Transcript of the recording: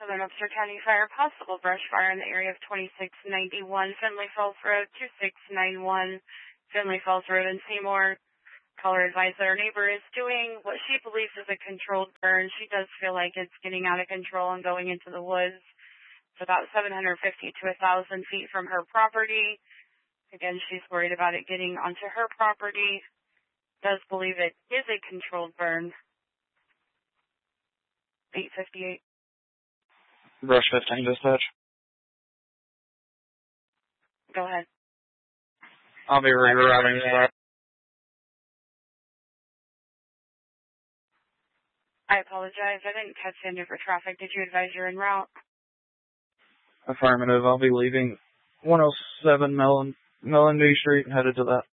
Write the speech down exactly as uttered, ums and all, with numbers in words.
Southern Upshur County Fire, possible brush fire in the area of twenty-six ninety-one Finley Falls Road, two six nine one Finley Falls Road in Seymour. Caller advised that our neighbor is doing what she believes is a controlled burn. She does feel like it's getting out of control and going into the woods. It's about seven hundred fifty to one thousand feet from her property. Again, she's worried about it getting onto her property. Does believe it is a controlled burn. eight fifty-eight. Brush fifteen dispatch. Go ahead. I'll be rerouting that. I apologize. I didn't catch the end of your traffic. Did you advise you're en route? Affirmative. I'll be leaving one oh seven Mellon, Mellon D Street and headed to that.